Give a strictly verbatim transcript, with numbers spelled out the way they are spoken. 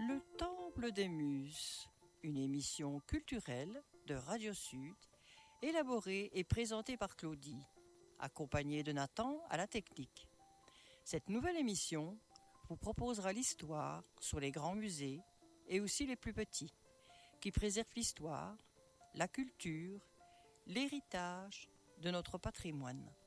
Le Temple des Muses, une émission culturelle de Radio Sud, élaborée et présentée par Claudie, accompagnée de Nathan à la technique. Cette nouvelle émission vous proposera l'histoire sur les grands musées et aussi les plus petits, qui préservent l'histoire, la culture, l'héritage de notre patrimoine.